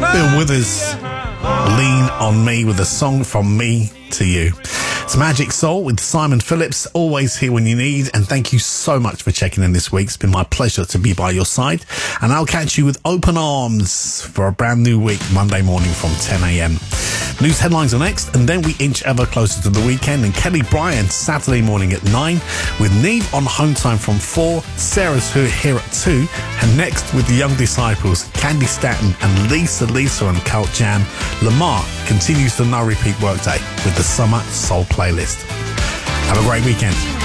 Bill Withers, Lean on Me, with a song from me to you. It's Magic Soul with Simon Phillips, always here when you need, and thank you so much for checking in this week. It's been my pleasure to be by your side, and I'll catch you with open arms for a brand new week, Monday morning from 10 a.m. News headlines are next, and then we inch ever closer to the weekend, and Kelly Bryant Saturday morning at 9, with Neve on home time from 4, Sarah's here at 2, and next with the Young Disciples, Candy Stanton and Lisa and Cult Jam. Lamar continues the no repeat workday with the Summer Soul playlist. Have a great weekend.